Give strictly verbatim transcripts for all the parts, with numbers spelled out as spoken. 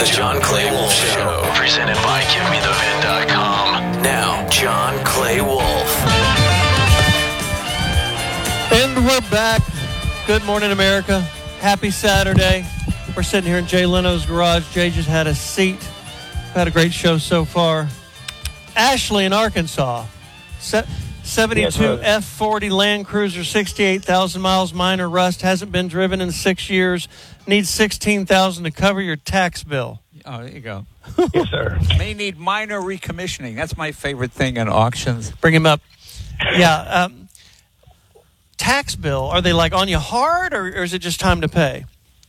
The John Clay Wolf Show, presented by Give Me The Vin dot com. Now, John Clay Wolf. And we're back. Good morning, America. Happy Saturday. We're sitting here in Jay Leno's garage. Jay just had a seat. Had a great show so far. Ashley in Arkansas. Se- seventy-two F forty Land Cruiser, sixty-eight thousand miles, minor rust, hasn't been driven in six years, needs sixteen thousand dollars to cover your tax bill. Oh, there you go. Yes, sir. May need minor recommissioning. That's my favorite thing in auctions. Bring him up. Yeah. Um, tax bill, are they like on you hard, or, or is it just time to pay?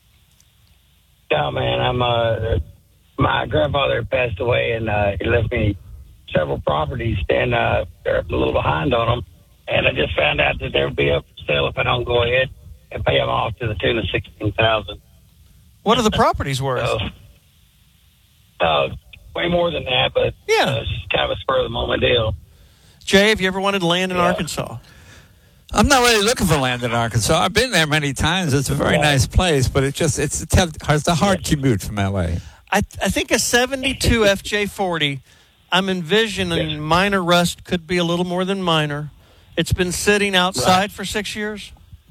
No, man, I'm, uh, my grandfather passed away, and uh, he left me several properties, and uh, they're a little behind on them. And I just found out that they would be up for sale if I don't go ahead and pay them off to the tune of sixteen thousand dollars. What are the properties worth? So, uh, way more than that, but Yeah. uh, it's just kind of a spur of the moment deal. Jay, have you ever wanted to land in Yeah. Arkansas? I'm not really looking for land in Arkansas. I've been there many times. It's a very Right. nice place, but it just it's a, tough, it's a hard commute from L A. I, I think a seventy-two F J forty, I'm envisioning Yes. minor rust could be a little more than minor. It's been sitting outside Right. for six years.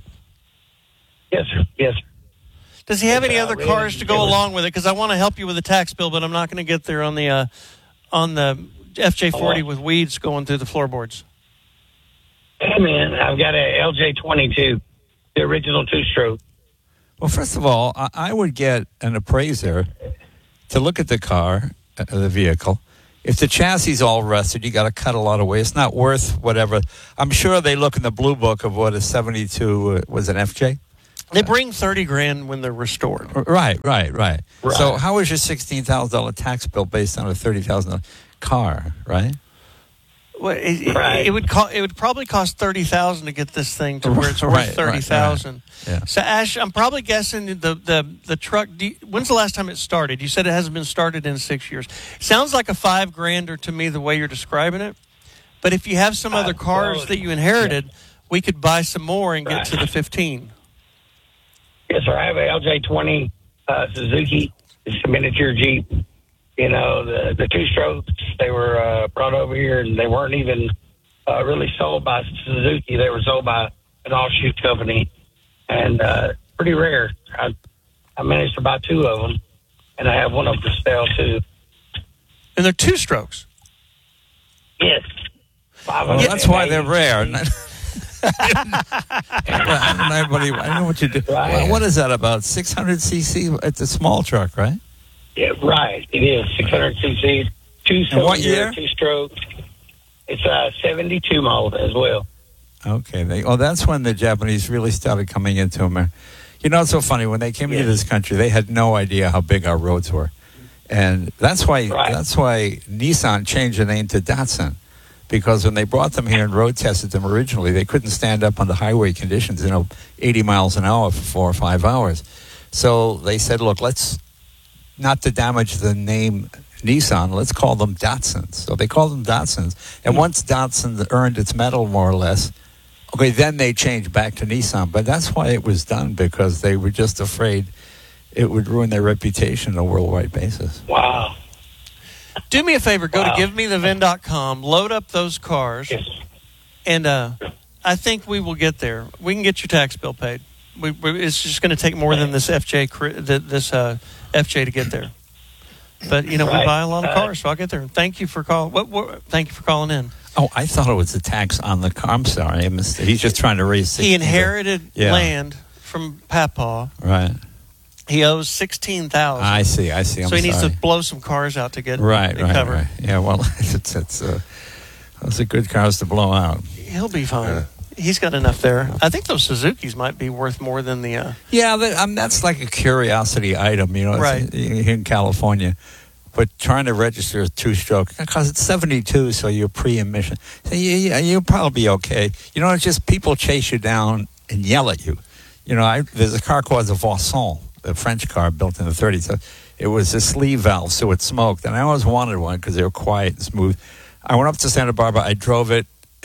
Yes, sir. Yes, sir. Does he have It's, any uh, other really- cars to go it was- along with it? Because I want to help you with the tax bill, but I'm not going to get there on the uh, on the F J forty Oh. with weeds going through the floorboards. Hey, man, I've got a L J twenty-two, the original two-stroke. Well, first of all, I, I would get an appraiser to look at the car, uh, the vehicle. If the chassis is all rusted, you got to cut a lot away. It's not worth whatever. I'm sure they look in the blue book of what a seventy-two uh, was an F J. They bring thirty grand when they're restored. Right, right, right. Right. So how is your sixteen thousand dollars tax bill based on a thirty thousand dollars car, right? Well, it, it- Right. it would co- it would probably cost thirty thousand to get this thing to where it's worth Right, right, thirty thousand. right. Yeah. So Ash, I'm probably guessing the the the truck. Do you- when's the last time it started? You said it hasn't been started in six years. Sounds like a five grander to me the way you're describing it. But if you have some Uh, other cars well, that you inherited, we could buy some more and get Right. to the fifteen. Yes, sir. I have a L J twenty uh, Suzuki. It's a miniature Jeep. You know, the the two strokes, they were uh, brought over here, and they weren't even uh, really sold by Suzuki. They were sold by an offshoot company, and uh, pretty rare. I, I managed to buy two of them, and I have one of them for sale, too. And they're two strokes. Yes. Well, that's why they're rare. Nobody, I know what you do. Right. Well, what is that, about six hundred c c? It's a small truck, right? Yeah, right. It is six hundred c c, two And what cylinder, year? two stroke. It's a seventy-two model as well. Okay. They, oh, that's when the Japanese really started coming into America. You know, it's so funny. When they came into Yeah. this country, they had no idea how big our roads were. And that's why Right. that's why Nissan changed the name to Datsun. Because when they brought them here and road tested them originally, they couldn't stand up under highway conditions, you know, eighty miles an hour for four or five hours. So they said, look, let's, not to damage the name Nissan, let's call them Datsuns. So they called them Datsuns. And once Datsun earned its medal, more or less, okay, then they changed back to Nissan. But that's why it was done, because they were just afraid it would ruin their reputation on a worldwide basis. Wow. Do me a favor. Go Wow. to give me the vin dot com. Load up those cars. Yes. And uh, I think we will get there. We can get your tax bill paid. We, we, it's just going to take more than this F J cri- th- this uh, F J to get there. But you know, we Right. buy a lot of Uh, cars, so I'll get there. Thank you for calling. What, what? Thank you for calling in. Oh, I thought it was a tax on the car. I'm sorry. I missed it. He's just trying to raise He sixteen. inherited Yeah. land from Papaw. Right. He owes sixteen thousand. I see. I see. I'm so he needs sorry. to blow some cars out to get Right, it right, covered. right. Yeah, well, it's, it's uh, those are good cars to blow out. He'll be fine. He's got enough there. I think those Suzukis might be worth more than the. Uh, Yeah, that, um, that's like a curiosity item, you know, it's Right. in, in California. But trying to register a two-stroke, because it's seventy-two, so you're pre-emission. So you, you, you'll probably be okay. You know, it's just people chase you down and yell at you. You know, I, there's a car called the Vauxhall, a French car built in the thirties. So it was a sleeve valve, so it smoked. And I always wanted one because they were quiet and smooth. I went up to Santa Barbara. I drove it,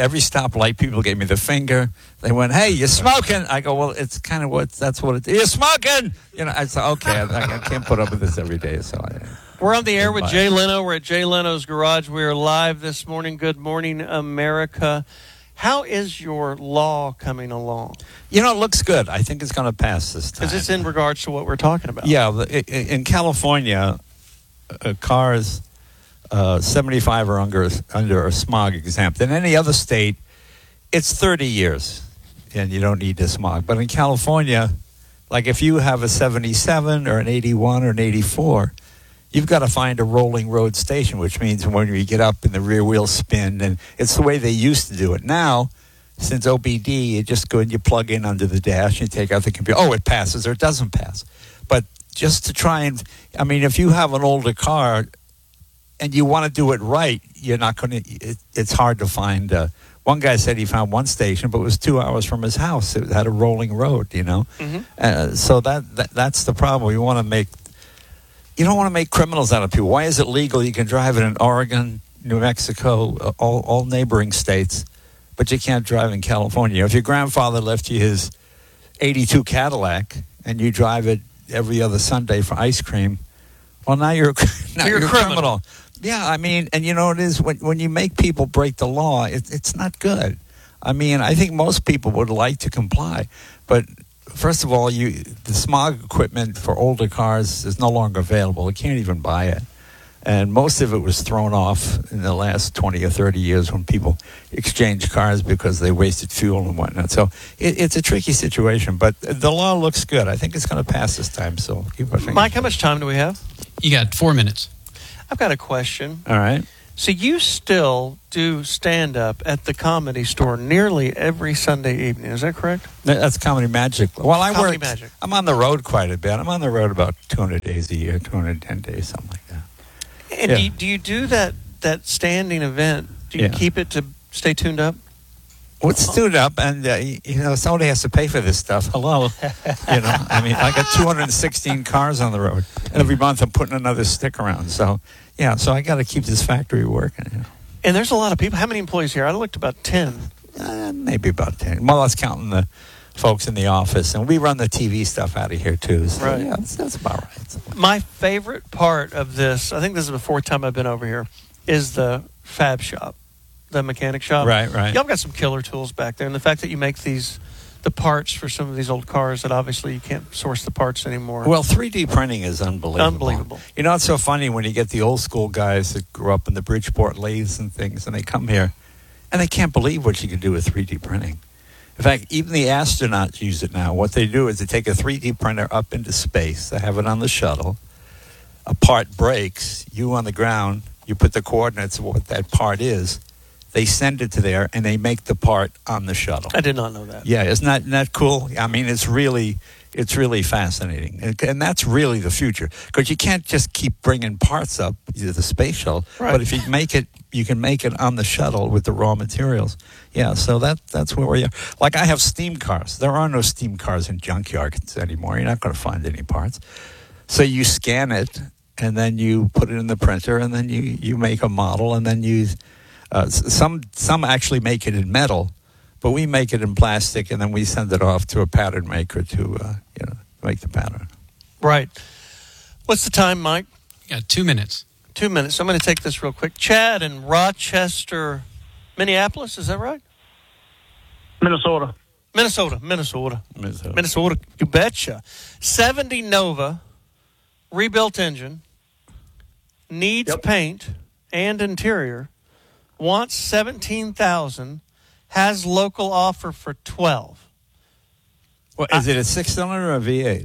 every stoplight, people gave me the finger. They went, "Hey, you're smoking." I go, "Well, it's kind of what that's what it is. You're smoking." You know, I said, "Okay, I, I can't put up with this every day." So I, we're on the air with Bye. Jay Leno. We're at Jay Leno's Garage. We are live this morning. Good morning, America. How is your law coming along? You know, it looks good. I think it's going to pass this time. Is this in regards to what we're talking about? Yeah, the- i- in California, uh, cars uh, seventy-five or under under are smog exempt. In any other state, it's thirty years, and you don't need the smog. But in California, like if you have a seventy-seven or an eighty-one or an eighty-four, you've got to find a rolling road station, which means when you get up and the rear wheels spin, and it's the way they used to do it. Now, since O B D, you just go and you plug in under the dash, you take out the computer. Oh, it passes or it doesn't pass. But just to try and, I mean, if you have an older car and you want to do it right, you're not going to, it, it's hard to find. Uh, one guy said he found one station, but it was two hours from his house. It had a rolling road, you know. Mm-hmm. Uh, so that, that that's the problem. You want to make, you don't want to make criminals out of people. Why is it legal? You can drive it in Oregon, New Mexico, uh, all, all neighboring states, but you can't drive in California. If your grandfather left you his eighty-two Cadillac and you drive it every other Sunday for ice cream, well, now you're, now You're you're, a a criminal. criminal. Yeah, I mean, and you know what it is? When, when you make people break the law, it, it's not good. I mean, I think most people would like to comply, but first of all, you the smog equipment for older cars is no longer available. You can't even buy it. And most of it was thrown off in the last twenty or thirty years when people exchanged cars because they wasted fuel and whatnot. So it, it's a tricky situation, but the law looks good. I think it's going to pass this time, so keep our fingers. Mike, how much time do we have? You got four minutes. I've got a question. All right. So you still do stand-up at the Comedy Store nearly every Sunday evening. Is that correct? That's Comedy Magic. Well, I Comedy work. Magic. I'm on the road quite a bit. I'm on the road about two hundred days a year, two hundred ten days, something like that. And Yeah. do, you, do you do that, that standing event? Do you Yeah. keep it to stay tuned up? Well, it's stood up, and uh, you know somebody has to pay for this stuff. Hello, you know. I mean, I got two hundred sixteen cars on the road, and every month I'm putting another stick around. So, yeah, so I got to keep this factory working. You know. And there's a lot of people. How many employees here? I looked about ten. Uh, maybe about ten. Well, that's counting the folks in the office, and we run the T V stuff out of here too. So, Right. yeah, that's, that's about right. My favorite part of this, I think this is the fourth time I've been over here, is the fab shop, the mechanic shop. Right, right. Y'all got some killer tools back there. And the fact that you make these, the parts for some of these old cars that obviously you can't source the parts anymore. Well, three D printing is unbelievable. Unbelievable. You know, it's so funny when you get the old school guys that grew up in the Bridgeport lathes and things, and they come here, and they can't believe what you can do with three D printing. In fact, even the astronauts use it now. What they do is they take a three D printer up into space. They have it on the shuttle. A part breaks. You on the ground, you put the coordinates of what that part is. They send it to there, and they make the part on the shuttle. I did not know that. Yeah, isn't that, isn't that cool? I mean, it's really, it's really fascinating. And, and that's really the future. Because you can't just keep bringing parts up to the space shuttle. Right. But if you make it, you can make it on the shuttle with the raw materials. Yeah, so that that's where we are. Like I have steam cars. There are no steam cars in junkyards anymore. You're not going to find any parts. So you scan it, and then you put it in the printer, and then you, you make a model, and then you... Uh, some some actually make it in metal, but we make it in plastic, and then we send it off to a pattern maker to uh, you know make the pattern. Right. What's the time, Mike? You got two minutes. Two minutes. I'm going to take this real quick. Chad in Rochester, Minneapolis, is that right? Minnesota. Minnesota, Minnesota. Minnesota. Minnesota, you betcha. seventy Nova, rebuilt engine, needs Yep. paint and interior, wants seventeen thousand, has local offer for twelve. Well, is it a six cylinder or a V eight?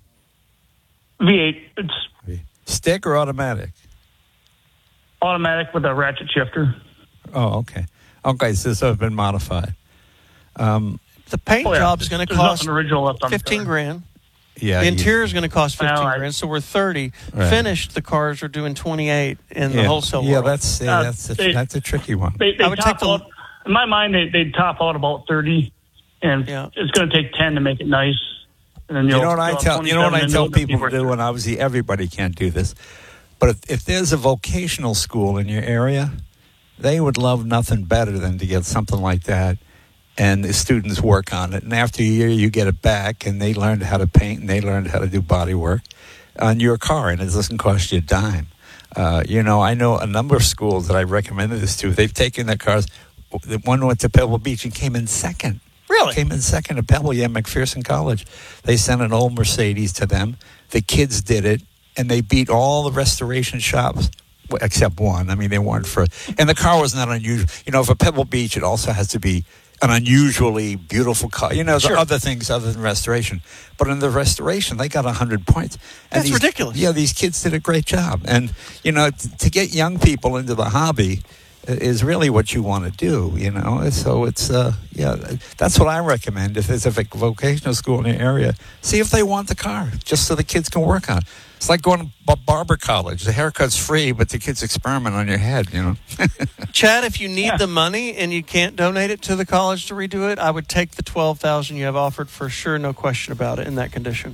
V eight. It's Stick or automatic? automatic with a ratchet shifter. Oh, okay. Okay, so this has been modified. Um, The paint Oh, yeah. job is going to There's cost nothing original left on the fifteen car. grand. yeah. The you- interior is going to cost fifteen Well, I- grand, so we're thirty. Right. Finished, the cars are doing twenty-eight in the yeah, wholesale Yeah, world. that's yeah, Uh, that's a, they- that's a tricky one. They, they I would top take the- out, in my mind, they, they top out about thirty, and Yeah. it's going to take ten to make it nice. And then You you'll, know what I you'll have tell you know what I twenty-seven, tell and then people you'll to do, and obviously everybody can't do this, but if, if there's a vocational school in your area, they would love nothing better than to get something like that, and the students work on it. And after a year, you get it back, and they learned how to paint, and they learned how to do body work on your car, and it doesn't cost you a dime. Uh, you know, I know a number of schools that I recommended this to. They've taken their cars. The one went to Pebble Beach and came in second. Really? Came in second at Pebble, yeah, McPherson College. They sent an old Mercedes to them. The kids did it, and they beat all the restoration shops except one. I mean, they weren't for... And the car was not unusual. You know, for Pebble Beach, it also has to be an unusually beautiful car. You know, the Sure. other things other than restoration. But in the restoration, they got one hundred points. And That's these, ridiculous. Yeah, these kids did a great job. And, you know, t- to get young people into the hobby is really what you want to do, you know. So it's, uh, yeah, that's what I recommend. If there's a voc- vocational school in the area, see if they want the car, just so the kids can work on it. It's like going to b- barber college. The haircut's free, but the kids experiment on your head, you know. Chad, if you need Yeah. the money and you can't donate it to the college to redo it, I would take the twelve thousand dollars you have offered for sure, no question about it, in that condition.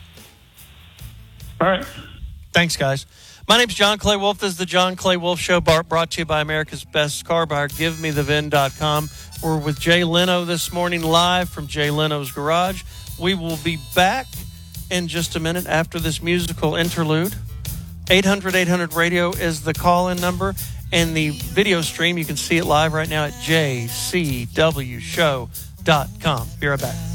All right. Thanks, guys. My name's John Clay Wolf. This is the John Clay Wolf Show, bar- brought to you by America's Best Car Buyer, give me the vin dot com. We're with Jay Leno this morning, live from Jay Leno's Garage. We will be back in just a minute after this musical interlude. eight hundred eight hundred radio is the call-in number, and the video stream, you can see it live right now at j c w show dot com. Be right back.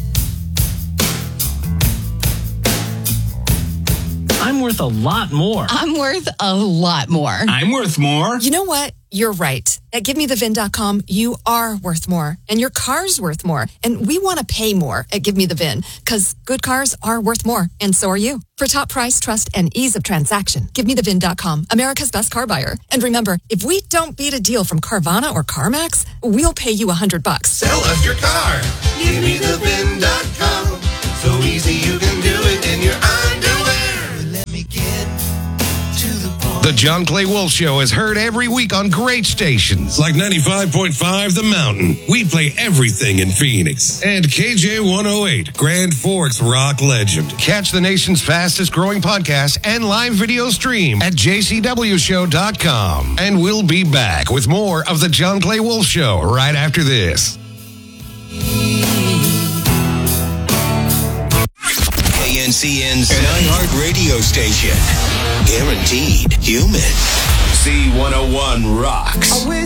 I'm worth a lot more. I'm worth a lot more. I'm worth more. You know what? You're right. At give me the vin dot com, you are worth more, and your car's worth more. And we want to pay more at Give Me The Vin, because good cars are worth more, and so are you. For top price, trust, and ease of transaction, give me the vin dot com, America's Best Car Buyer. And remember, if we don't beat a deal from Carvana or CarMax, we'll pay you a hundred bucks. Sell us your car. give me the vin dot com. So easy you can do it in your underwear. Let me get to the point. The John Clay Wolf Show is heard every week on great stations like ninety-five point five The Mountain. We play everything in Phoenix. And K J one oh eight, Grand Forks rock legend. Catch the nation's fastest growing podcast and live video stream at j c w show dot com. And we'll be back with more of the John Clay Wolf Show right after this. K N C N's iHeart radio station. Guaranteed human. C one oh one rocks.